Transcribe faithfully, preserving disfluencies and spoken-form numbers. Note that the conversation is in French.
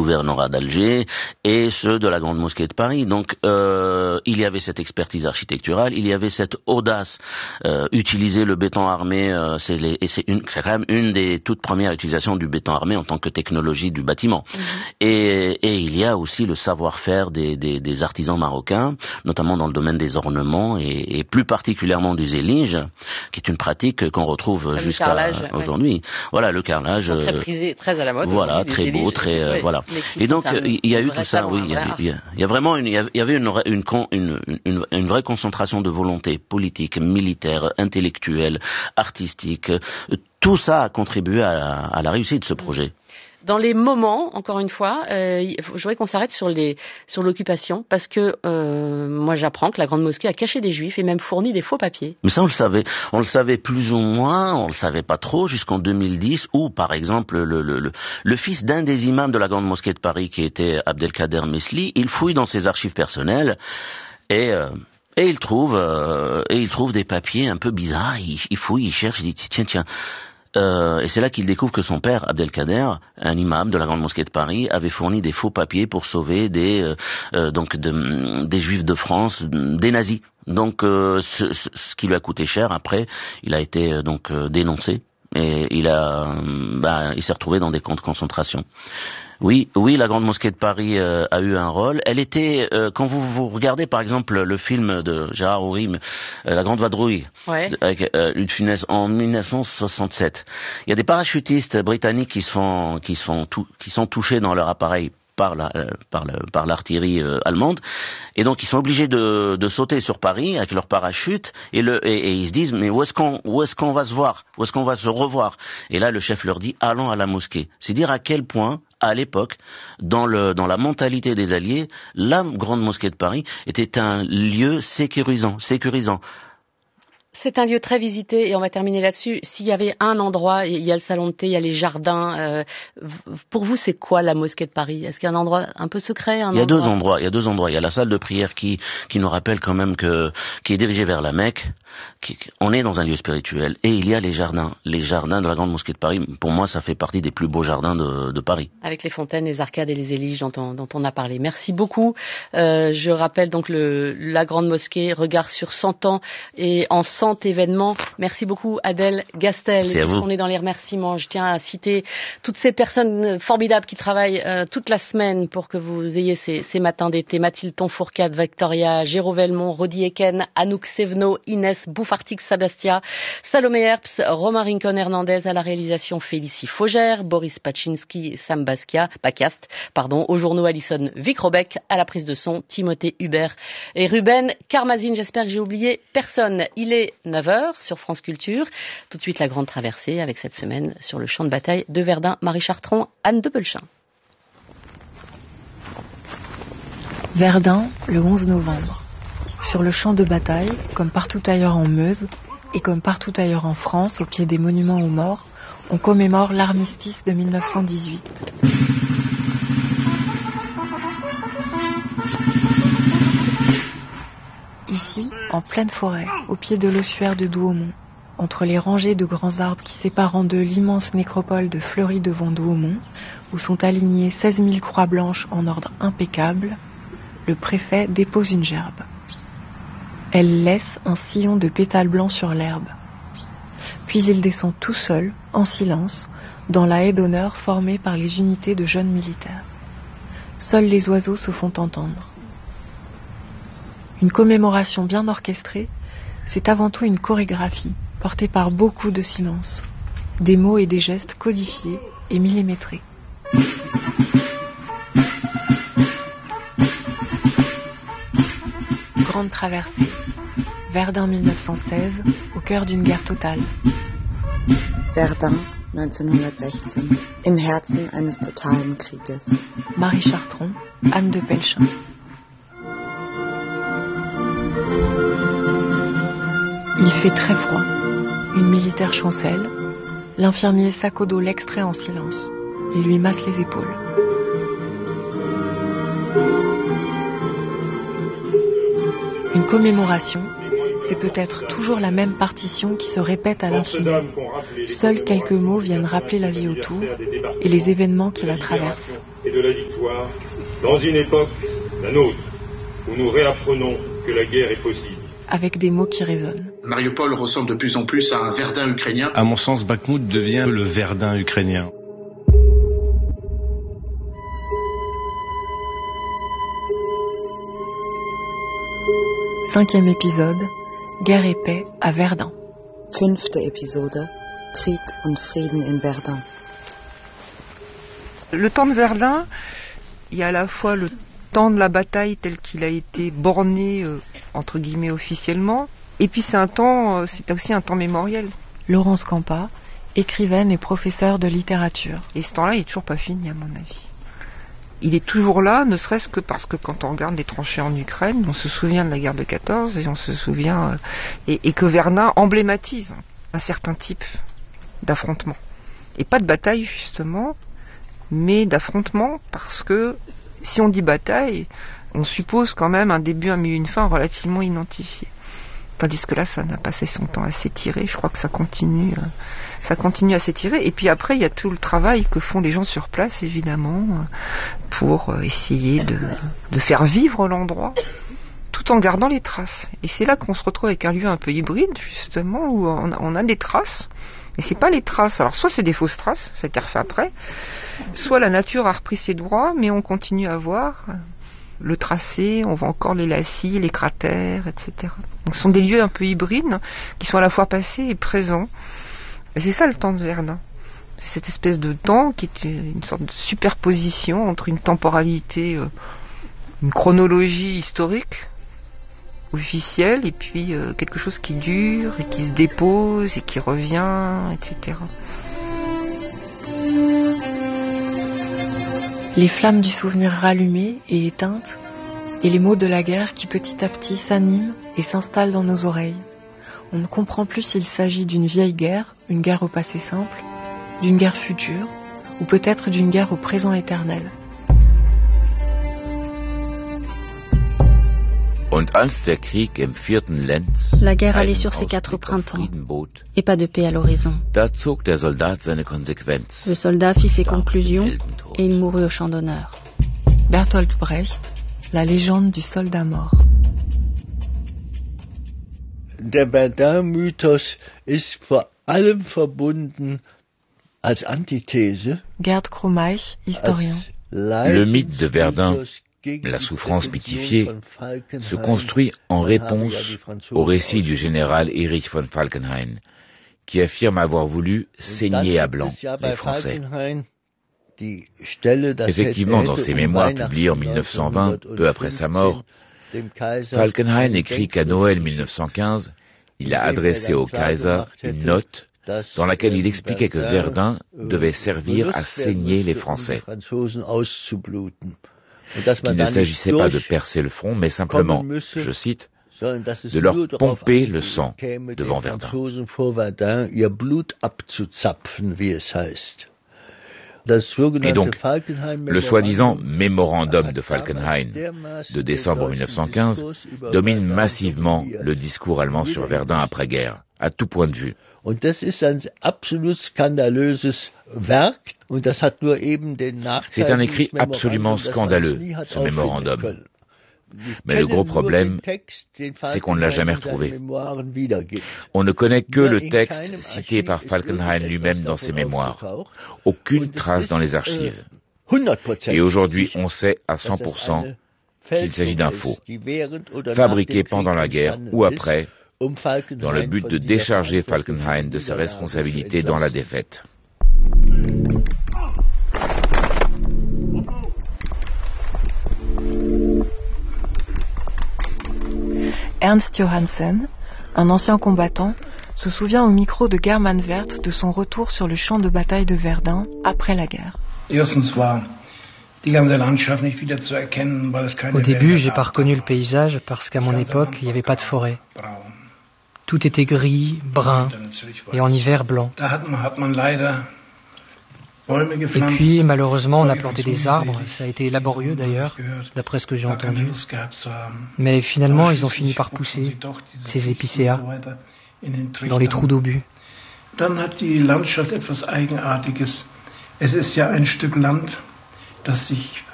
gouvernorat d'Alger et ceux de la Grande Mosquée de Paris. Donc euh, il y avait cette expertise architecturale, il y avait cette audace. Euh, utiliser le béton armé, euh, c'est, les, et c'est, une, c'est quand même une des toutes premières utilisations du béton armé en tant que technologie du bâtiment. Mmh. Et, et il y a aussi le savoir-faire des, des, des artisans marocains, notamment dans le domaine des ornements et, et plus particulièrement du zélige, qui est une pratique qu'on retrouve le jusqu'à carrelage, aujourd'hui. Ouais. Voilà, le carrelage. Très prisé, très à la mode. Voilà, très beau, très euh, ouais, voilà. Et donc il y a eu tout ça, oui. Il y, a, il, y a, il y a vraiment une, il y avait une, une, une, une, une vraie concentration de volonté politique, militaire, intellectuelle, artistique. Tout ça a contribué à la, à la réussite de ce projet. Dans les moments, encore une fois, euh, je voudrais qu'on s'arrête sur, les, sur l'occupation, parce que euh, moi j'apprends que la Grande Mosquée a caché des Juifs et même fourni des faux papiers. Mais ça on le savait, on le savait plus ou moins, on le savait pas trop jusqu'en deux mille dix, où par exemple le, le, le, le fils d'un des imams de la Grande Mosquée de Paris, qui était Abdelkader Mesli, il fouille dans ses archives personnelles et... Euh, Et il trouve, euh, et il trouve des papiers un peu bizarres. Il, il fouille, il cherche, il dit tiens, tiens. Euh, et c'est là qu'il découvre que son père, Abdelkader, un imam de la Grande Mosquée de Paris, avait fourni des faux papiers pour sauver des euh, euh, donc de, des Juifs de France, des nazis. Donc, euh, ce, ce, ce qui lui a coûté cher. Après, il a été euh, donc euh, dénoncé et il a, bah, il s'est retrouvé dans des camps de concentration. Oui, oui, la Grande Mosquée de Paris euh, a eu un rôle. Elle était, euh, quand vous, vous regardez par exemple le film de Gérard Houry, euh, La Grande Vadrouille, ouais. avec euh, Luc de Funès en mille neuf cent soixante-sept, il y a des parachutistes britanniques qui se font, qui se font, tou- qui sont touchés dans leur appareil par la, euh, par, le, par l'artillerie euh, allemande, et donc ils sont obligés de, de sauter sur Paris avec leur parachute, et, le, et, et ils se disent mais où est-ce qu'on, où est-ce qu'on va se voir, où est-ce qu'on va se revoir? Et là le chef leur dit allons à la mosquée. C'est dire à quel point à l'époque, dans le dans la mentalité des Alliés, la Grande Mosquée de Paris était un lieu sécurisant, sécurisant. C'est un lieu très visité et on va terminer là-dessus. S'il y avait un endroit, il y a le salon de thé, il y a les jardins. Euh, pour vous, c'est quoi la mosquée de Paris? Est-ce qu'il y a un endroit un peu secret? Un il y a endroit... deux endroits. Il y a deux endroits. Il y a la salle de prière qui qui nous rappelle quand même que qui est dirigée vers la Mecque. Qui, on est dans un lieu spirituel. Et il y a les jardins, les jardins de la Grande Mosquée de Paris. Pour moi, ça fait partie des plus beaux jardins de, de Paris. Avec les fontaines, les arcades et les éliges dont on, dont on a parlé. Merci beaucoup. Euh, je rappelle donc le la Grande Mosquée, regard sur cent ans et en cent événements. Merci beaucoup Adèle Gastel. Puisqu'on est dans les remerciements, je tiens à citer toutes ces personnes formidables qui travaillent euh, toute la semaine pour que vous ayez ces, ces matins d'été. Mathilde Tonfourcade, Victoria, Géraud Velmont, Rodi Eken, Anouk Sevno, Inès Bouffartix Sabastia, Salomé Herps, Romain Rincon Hernandez à la réalisation, Félicie Faugère, Boris Paczynski, Sam Basquiat, Bacast, pardon, aux journaux Alison Vic-Robec, à la prise de son, Timothée Hubert et Ruben Karmazine. J'espère que j'ai oublié personne. Il est neuf heures sur France Culture. Tout de suite, la grande traversée avec cette semaine sur le champ de bataille de Verdun, Marie Chartron, Anne de Pelchin. Verdun, le onze novembre. Sur le champ de bataille, comme partout ailleurs en Meuse, et comme partout ailleurs en France, au pied des monuments aux morts, on commémore l'armistice de mille neuf cent dix-huit. Ici, en pleine forêt, au pied de l'ossuaire de Douaumont, entre les rangées de grands arbres qui séparent en deux l'immense nécropole de Fleury devant Douaumont, où sont alignées seize mille croix blanches en ordre impeccable, le préfet dépose une gerbe. Elle laisse un sillon de pétales blancs sur l'herbe. Puis il descend tout seul, en silence, dans la haie d'honneur formée par les unités de jeunes militaires. Seuls les oiseaux se font entendre. Une commémoration bien orchestrée, c'est avant tout une chorégraphie, portée par beaucoup de silence, des mots et des gestes codifiés et millimétrés. Grande traversée, Verdun mille neuf cent seize, au cœur d'une guerre totale. Verdun neunzehnhundertsechzehn, im Herzen eines totalen Krieges. Marie Chartron, Anne de Pelchin. Il fait très froid. Une militaire chancelle. L'infirmier sac au dos l'extrait en silence. Il lui masse les épaules. Une commémoration, c'est peut-être toujours la même partition qui se répète à l'infini. Seuls quelques mots viennent rappeler la vie autour et les événements qui la traversent. et de la victoire dans une époque, la nôtre, où nous réapprenons que la guerre est possible. Avec des mots qui résonnent. Mariupol ressemble de plus en plus à un Verdun ukrainien. À mon sens, Bakhmout devient le Verdun ukrainien. Cinquième épisode, Guerre et paix à Verdun. Fünfte Episode, Krieg und Frieden in Verdun. Le temps de Verdun, il y a à la fois le temps de la bataille tel qu'il a été borné, euh, entre guillemets, officiellement, et puis c'est un temps, euh, c'est aussi un temps mémoriel. Laurence Campa, écrivaine et professeure de littérature. Et ce temps-là, il est toujours pas fini, à mon avis. Il est toujours là, ne serait-ce que parce que quand on regarde les tranchées en Ukraine, on se souvient de la guerre de quatorze et on se souvient euh, et, et que Verdun emblématise un certain type d'affrontement. Et pas de bataille justement, mais d'affrontement parce que si on dit bataille, on suppose quand même un début, un milieu, une fin relativement identifié. Tandis que là, ça n'a pas son temps à s'étirer. Je crois que ça continue, euh, ça continue à s'étirer. Et puis après, il y a tout le travail que font les gens sur place, évidemment, euh, pour euh, essayer de, de faire vivre l'endroit, tout en gardant les traces. Et c'est là qu'on se retrouve avec un lieu un peu hybride, justement, où on a, on a des traces. Et c'est pas les traces. Alors, soit c'est des fausses traces, ça a été refait après, soit la nature a repris ses droits, mais on continue à voir le tracé, on voit encore les lacis, les cratères, et cetera. Donc ce sont des lieux un peu hybrides qui sont à la fois passés et présents. Et c'est ça le temps de Verdun. C'est cette espèce de temps qui est une sorte de superposition entre une temporalité, une chronologie historique, officielle, et puis quelque chose qui dure et qui se dépose et qui revient, et cetera. Les flammes du souvenir rallumées et éteintes, et les mots de la guerre qui petit à petit s'animent et s'installent dans nos oreilles. On ne comprend plus s'il s'agit d'une vieille guerre, une guerre au passé simple, d'une guerre future, ou peut-être d'une guerre au présent éternel. Und als der Krieg im vierten Lenz La guerre allait sur ses quatre printemps, et pas de paix à l'horizon. Da zog der Soldat seine Konsequenz. Le soldat fit ses conclusions, et il mourut au champ d'honneur. Bertolt Brecht, la légende du soldat mort. Der Verdun-Mythos ist vor allem verbunden als Antithese. Gerd Krumeich, historien. Le mythe de Verdun, la souffrance mythifiée, se construit en réponse au récit du général Erich von Falkenhayn, qui affirme avoir voulu saigner à blanc les Français. Effectivement, dans ses mémoires publiés en mille neuf cent vingt, peu après sa mort, Falkenhayn écrit qu'à Noël mille neuf cent quinze, il a adressé au Kaiser une note dans laquelle il expliquait que Verdun devait servir à saigner les Français. Qu'il ne s'agissait pas de percer le front, mais simplement, je cite, de leur pomper le sang devant Verdun. Et donc, le soi-disant mémorandum de Falkenhayn de décembre mille neuf cent quinze domine massivement le discours allemand sur Verdun après-guerre, à tout point de vue. C'est un écrit absolument scandaleux, ce mémorandum. Mais le gros problème, c'est qu'on ne l'a jamais retrouvé. On ne connaît que le texte cité par Falkenhayn lui-même dans ses mémoires. Aucune trace dans les archives. Et aujourd'hui, on sait à cent pour cent qu'il s'agit d'un faux, fabriqué pendant la guerre ou après, dans le but de décharger Falkenhayn de ses responsabilités dans la défaite. Ernst Johansen, un ancien combattant, se souvient au micro de German Wert de son retour sur le champ de bataille de Verdun après la guerre. Au début, j'ai pas reconnu le paysage parce qu'à mon époque, il n'y avait pas de forêt. Tout était gris, brun, et en hiver blanc. Et puis, malheureusement, on a planté des arbres. Ça a été laborieux d'ailleurs, d'après ce que j'ai entendu. Mais finalement, ils ont fini par pousser, ces épicéas, dans les trous d'obus. Dann hat die Landschaft etwas Eigenartiges. Es ist ja ein Stück Land, dass sich